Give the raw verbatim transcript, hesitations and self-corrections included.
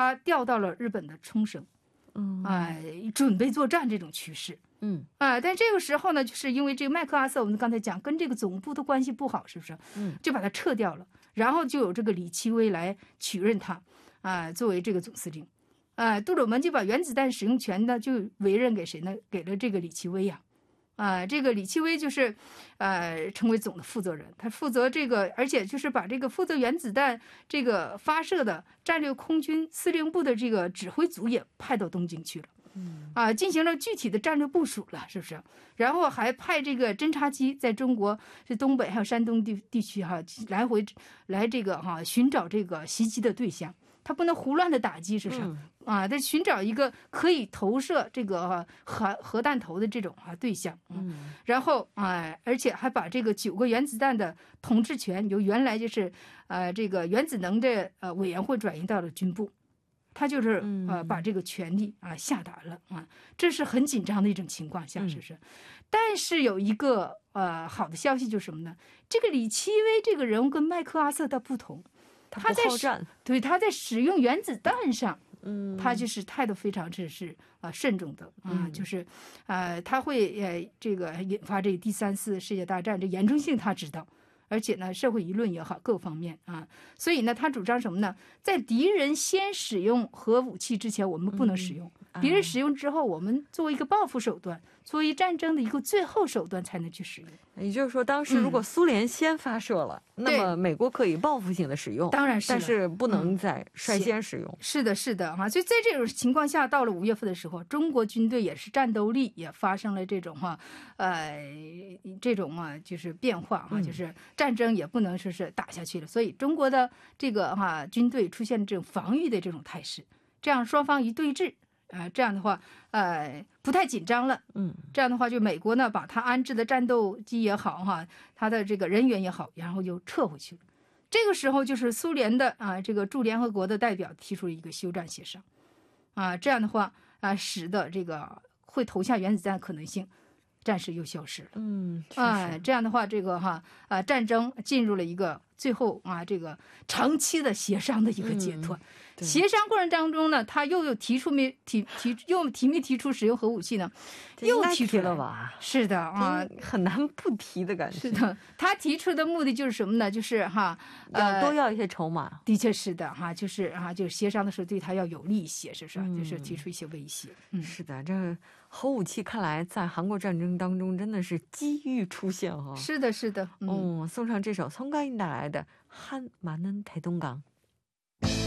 他调到了日本的冲绳， 嗯， 哎、准备作战这种趋势。 嗯啊，但这个时候呢，就是因为这个麦克阿瑟，我们刚才讲跟这个总部的关系不好，是不是？ 嗯， 就把他撤掉了，然后就有这个李奇微来取任他，啊，作为这个总司令，啊，杜鲁门就把原子弹使用权呢就委任给谁呢？给了这个李奇微呀，啊，这个李奇微就是，呃，成为总的负责人，他负责这个，而且就是把这个负责原子弹这个发射的战略空军司令部的这个指挥组也派到东京去了。啊，进行了具体的战略部署了，是不是？然后还派这个侦察机在中国是东北还有山东地地区哈、啊，来回来这个哈、啊、寻找这个袭击的对象，他不能胡乱的打击，是不是？嗯、啊，得寻找一个可以投射这个、啊、核核弹头的这种啊对象。嗯，然后啊，而且还把这个九个原子弹的统治权由原来就是呃这个原子能的呃委员会转移到了军部。他就是呃把这个权力啊下达了啊，这是很紧张的一种情况下，是不是？但是有一个呃好的消息就是什么呢？这个李奇微这个人物跟麦克阿瑟的不同， 他不好战， 对，他在使用原子弹上，嗯，他就是态度非常之是啊、呃、慎重的啊、呃，就是呃他会呃这个引发这个第三次世界大战，这严重性他知道。而且呢，社会舆论也好，各方面啊，所以呢，他主张什么呢？在敌人先使用核武器之前，我们不能使用； 嗯、 敌人使用之后，我们作为一个报复手段，作为战争的一个最后手段才能去使用。 也就是说，当时如果苏联先发射了，嗯、那么美国可以报复性的使用， 当然是， 但是不能再率先使用。 嗯、是的，是的哈。所以在这种情况下，到了五月份的时候，中国军队也是战斗力也发生了这种哈，呃，这种啊，就是变化啊，就是战争也不能说是打下去了。所以中国的这个哈军队出现这种防御的这种态势，这样双方一对峙。啊、呃，这样的话，呃，不太紧张了。嗯，这样的话，就美国呢，把他安置的战斗机也好，哈，他的这个人员也好，然后就撤回去了。这个时候，就是苏联的啊、呃，这个驻联合国的代表提出了一个休战协商，啊，这样的话啊、呃，使得这个会投下原子弹可能性暂时又消失了。 嗯， 啊、呃，这样的话，这个哈啊、呃，战争进入了一个最后啊，这个长期的协商的一个阶段。嗯协商过程当中呢，他又又提出没提提又提没提出使用核武器呢？又提出了吧？ 是的啊， 很难不提的感觉。 是的，他提出的目的就是什么呢？就是哈， 要多要一些筹码。 呃、的确是的哈，就是啊，就是协商的时候对他要有利一些，是不是？嗯、就是提出一些威胁。嗯， 是的，这核武器看来在韩国战争当中真的是机遇出现哈。 是的，是的。 嗯，哦、送上这首송가인带来的《한많은대동강》。